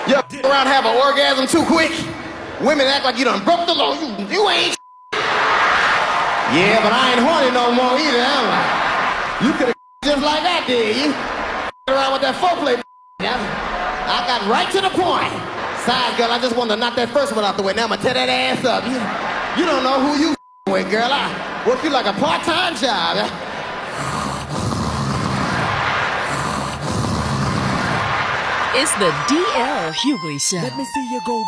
You around have an orgasm too quick? Women act like you done broke the law. You ain't. Yeah, but I ain't horny no more either, am I? You could've just like that, did you? Around with that foreplay. I got right to the point. Side girl, I just wanted to knock that first one out the way. Now I'm gonna tear that ass up. You don't know who you with, girl. I work you like a part-time job. It's the DL Hughley Show. Let me see you go.